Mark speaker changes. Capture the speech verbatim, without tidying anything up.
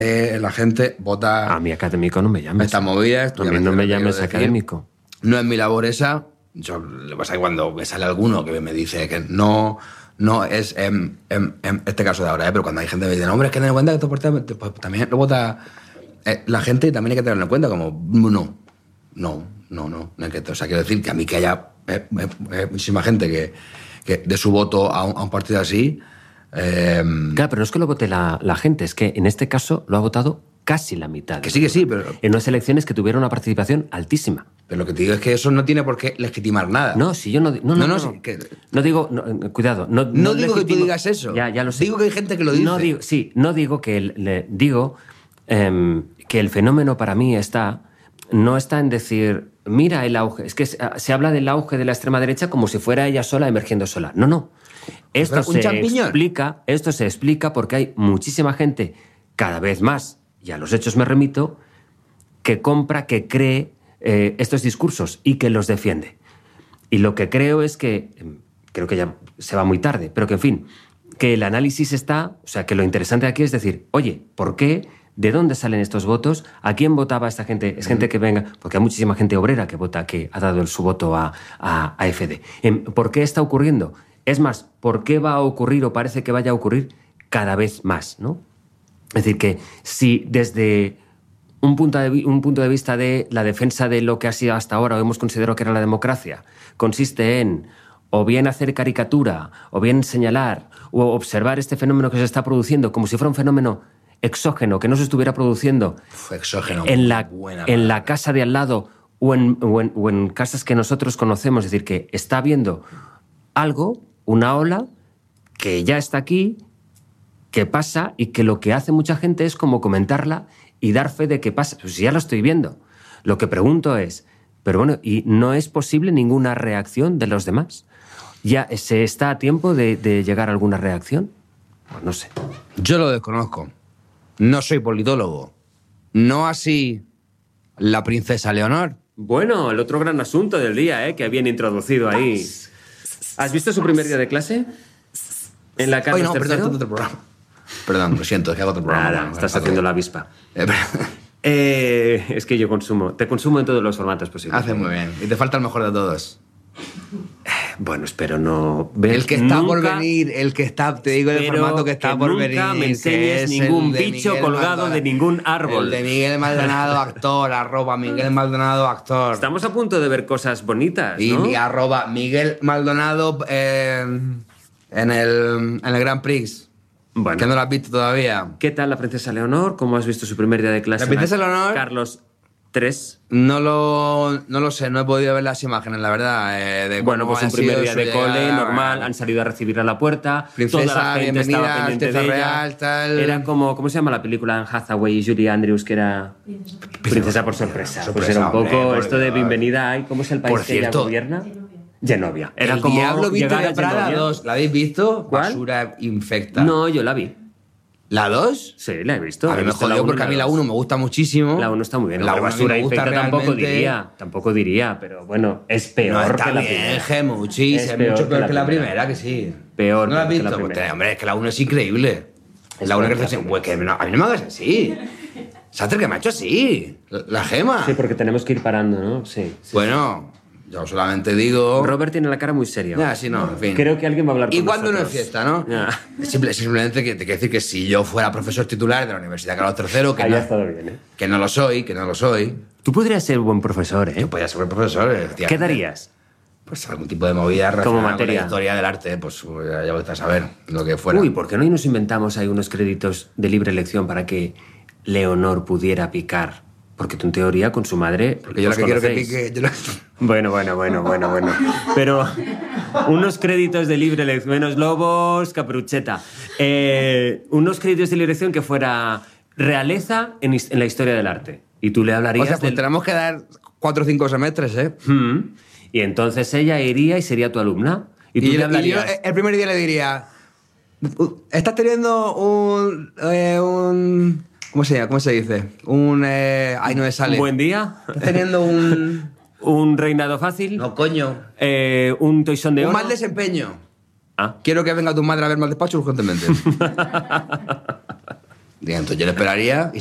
Speaker 1: eh, la gente vota...
Speaker 2: A mí académico no me llames.
Speaker 1: Estas movidas...
Speaker 2: A mí no me llames académico.
Speaker 1: No es mi labor esa. Yo, lo que pasa es que cuando me sale alguno que me dice que no... No es en, en, en este caso de ahora, ¿eh? Pero cuando hay gente que me dice, no, hombre, es que ten en cuenta que esto pues, también lo vota eh, la gente y también hay que tenerlo en cuenta, como, no, no, no, no, no hay que, o sea, quiero decir que a mí que haya eh, eh, eh, muchísima gente que, que de su voto a un, a un partido así... Eh,
Speaker 2: claro, pero no es que lo vote la, la gente, es que en este caso lo ha votado casi la mitad.
Speaker 1: Que sí, que sí, pero...
Speaker 2: En unas elecciones que tuvieron una participación altísima.
Speaker 1: Pero lo que te digo es que eso no tiene por qué legitimar nada.
Speaker 2: No, si yo no... No, no, no, no,
Speaker 1: sí,
Speaker 2: no.
Speaker 1: Que...
Speaker 2: no digo... No, cuidado. No,
Speaker 1: no,
Speaker 2: no
Speaker 1: digo
Speaker 2: legitimo,
Speaker 1: que tú digas eso.
Speaker 2: Ya, ya lo sé.
Speaker 1: Digo que hay gente que lo dice.
Speaker 2: No digo, sí, no digo que... El, le, digo eh, que el fenómeno para mí está... No está en decir, mira el auge. Es que se, se habla del auge de la extrema derecha como si fuera ella sola emergiendo sola. No, no. Esto se explica, esto se explica porque hay muchísima gente, cada vez más, y a los hechos me remito, que compra, que cree eh, estos discursos y que los defiende. Y lo que creo es que, creo que ya se va muy tarde, pero que, en fin, que el análisis está, o sea, que lo interesante aquí es decir, oye, ¿por qué? ¿De dónde salen estos votos? ¿A quién votaba esta gente? Es gente que venga... Porque hay muchísima gente obrera que vota, que ha dado su voto a, a, a F D. ¿Por qué está ocurriendo? Es más, ¿por qué va a ocurrir o parece que vaya a ocurrir cada vez más, ¿no? Es decir, que si desde un punto de, un punto de vista de la defensa de lo que ha sido hasta ahora o hemos considerado que era la democracia, consiste en o bien hacer caricatura, o bien señalar, o observar este fenómeno que se está produciendo como si fuera un fenómeno exógeno, que no se estuviera produciendo
Speaker 1: Fue exógeno,
Speaker 2: en, la,
Speaker 1: buena
Speaker 2: en la casa de al lado o en, o, en, o en casas que nosotros conocemos, es decir, que está habiendo algo, una ola, que ya está aquí, que pasa y que lo que hace mucha gente es como comentarla y dar fe de que pasa. Pues ya lo estoy viendo. Lo que pregunto es, pero bueno, ¿y no es posible ninguna reacción de los demás? ¿Ya se está a tiempo de, de llegar a alguna reacción? Pues no sé.
Speaker 1: Yo lo desconozco. No soy politólogo. No así la princesa Leonor.
Speaker 2: Bueno, el otro gran asunto del día, ¿eh? Que habían introducido ahí. ¿Has visto su primer día de clase? En la Carlos
Speaker 1: Oye, no,
Speaker 2: tercero.
Speaker 1: perdón, otro programa. Perdón, lo siento, es que hago otro programa.
Speaker 2: Nada,
Speaker 1: bueno,
Speaker 2: estás
Speaker 1: bueno,
Speaker 2: haciendo
Speaker 1: ok.
Speaker 2: la avispa.
Speaker 1: Eh, pero...
Speaker 2: Eh, es que yo consumo. Te consumo en todos los formatos posibles.
Speaker 1: Hace muy bien. Y te falta el mejor de todos.
Speaker 2: Bueno, espero no ver.
Speaker 1: El que está
Speaker 2: nunca,
Speaker 1: por venir, el que está, te digo el formato que está
Speaker 2: que
Speaker 1: por
Speaker 2: nunca
Speaker 1: venir.
Speaker 2: me enseñes
Speaker 1: que es
Speaker 2: ningún
Speaker 1: el de
Speaker 2: bicho
Speaker 1: Miguel
Speaker 2: colgado
Speaker 1: Maldonado.
Speaker 2: de ningún árbol.
Speaker 1: El de Miguel Maldonado, actor, arroba Miguel Maldonado, actor.
Speaker 2: Estamos a punto de ver cosas bonitas,
Speaker 1: Y,
Speaker 2: ¿no?
Speaker 1: y arroba Miguel Maldonado eh, en, el, en el Grand Prix.
Speaker 2: Bueno.
Speaker 1: Que no lo has visto todavía.
Speaker 2: ¿Qué tal la princesa Leonor? ¿Cómo has visto su primer día de clase?
Speaker 1: La princesa Leonor-
Speaker 2: Carlos tercero.
Speaker 1: No lo, no lo sé, no he podido ver las imágenes, la verdad. Eh, de
Speaker 2: Bueno,
Speaker 1: cómo
Speaker 2: pues un
Speaker 1: ha
Speaker 2: primer
Speaker 1: sido
Speaker 2: día
Speaker 1: su
Speaker 2: de
Speaker 1: llegada,
Speaker 2: cole, normal,
Speaker 1: bueno.
Speaker 2: han salido a recibir a la puerta,
Speaker 1: Princesa,
Speaker 2: toda la gente
Speaker 1: bienvenida,
Speaker 2: estaba pendiente
Speaker 1: Alteza
Speaker 2: de ella.
Speaker 1: Real, tal.
Speaker 2: Era como, ¿cómo se llama la película en Hathaway y Julie Andrews, que era Princesa por sorpresa?
Speaker 1: Sorpresa,
Speaker 2: Pues era un poco
Speaker 1: hombre, por
Speaker 2: esto de
Speaker 1: Dios.
Speaker 2: bienvenida a, ¿cómo es el país
Speaker 1: Por
Speaker 2: que ella
Speaker 1: cierto,
Speaker 2: gobierna? Genovia. Era
Speaker 1: El
Speaker 2: como
Speaker 1: Diablo Viste
Speaker 2: llegar a
Speaker 1: de Prada
Speaker 2: Genovia.
Speaker 1: dos. ¿La habéis visto?
Speaker 2: ¿Cuál?
Speaker 1: Basura infecta.
Speaker 2: No, yo la vi.
Speaker 1: ¿La dos?
Speaker 2: Sí, la he visto.
Speaker 1: A mí
Speaker 2: He
Speaker 1: me
Speaker 2: visto la
Speaker 1: jodió
Speaker 2: uno y
Speaker 1: porque a mí la
Speaker 2: dos.
Speaker 1: uno me gusta muchísimo.
Speaker 2: La uno está muy bien.
Speaker 1: La
Speaker 2: La
Speaker 1: uno a mí
Speaker 2: basura
Speaker 1: me gusta
Speaker 2: infecta tampoco
Speaker 1: realmente.
Speaker 2: diría. Tampoco diría, pero bueno, es peor
Speaker 1: No, está
Speaker 2: que la
Speaker 1: bien,
Speaker 2: primera.
Speaker 1: Gemuchi,
Speaker 2: Es
Speaker 1: es
Speaker 2: peor
Speaker 1: mucho
Speaker 2: que
Speaker 1: peor
Speaker 2: la
Speaker 1: que la
Speaker 2: primera.
Speaker 1: primera, que sí.
Speaker 2: Peor
Speaker 1: ¿No la has
Speaker 2: que la
Speaker 1: visto?
Speaker 2: primera.
Speaker 1: Pues, hombre, es que la uno es increíble.
Speaker 2: Es
Speaker 1: la uno
Speaker 2: peor
Speaker 1: que
Speaker 2: que la
Speaker 1: dice, "Güey, que no- a mí no me hagas así. Sater, que me ha hecho así. La, la gema.
Speaker 2: Sí, porque tenemos que ir parando, ¿no? Sí. sí.
Speaker 1: Bueno, yo solamente digo...
Speaker 2: Robert tiene la cara muy seria.
Speaker 1: Ya, sí, no, en fin.
Speaker 2: Creo que alguien va a hablar con
Speaker 1: ¿Y cuándo no es
Speaker 2: nosotros.
Speaker 1: fiesta, no?
Speaker 2: Ya.
Speaker 1: Simple- simplemente que te quiero decir que si yo fuera profesor titular de la Universidad Carlos tercero, que,
Speaker 2: Ahí
Speaker 1: no,
Speaker 2: ha estado bien, ¿eh?
Speaker 1: que no lo soy, que no lo soy,
Speaker 2: Tú podrías ser buen profesor, ¿eh?
Speaker 1: yo podría ser profesor. efectivamente.
Speaker 2: ¿Qué darías?
Speaker 1: Pues algún tipo de movida relacionada con
Speaker 2: materia?
Speaker 1: la historia del arte, pues ya, ya vais a saber lo que fuera.
Speaker 2: Uy, ¿por qué no nos inventamos ahí unos créditos de libre elección para que Leonor pudiera picar? Porque tú, en teoría, con su madre...
Speaker 1: Porque yo lo
Speaker 2: os
Speaker 1: que quiero que
Speaker 2: conocéis.
Speaker 1: pique... yo lo-
Speaker 2: Bueno, bueno, bueno, bueno, bueno. Pero unos créditos de libre elección, menos Lobos, Caprucheta. Eh, unos créditos de libre elección que fuera realeza en, his- en la historia del arte. Y tú le hablarías
Speaker 1: O sea, pues
Speaker 2: del...
Speaker 1: tenemos que dar cuatro o cinco semestres, ¿eh?
Speaker 2: Mm. Y entonces ella iría y sería tu alumna. Y tú
Speaker 1: Y,
Speaker 2: le
Speaker 1: y yo
Speaker 2: hablarías...
Speaker 1: eh, el primer día le diría... ¿Estás teniendo un... eh, un ¿Cómo se llama? ¿Cómo se dice? Un... Eh, ay, no me sale.
Speaker 2: ¿Un buen día?
Speaker 1: ¿Estás teniendo un...
Speaker 2: ¿Un reinado fácil?
Speaker 1: No, coño.
Speaker 2: Eh, ¿Un toisón de
Speaker 1: Un
Speaker 2: oro?
Speaker 1: mal desempeño.
Speaker 2: Ah.
Speaker 1: Quiero que venga tu madre a verme al despacho urgentemente. Y entonces yo le esperaría y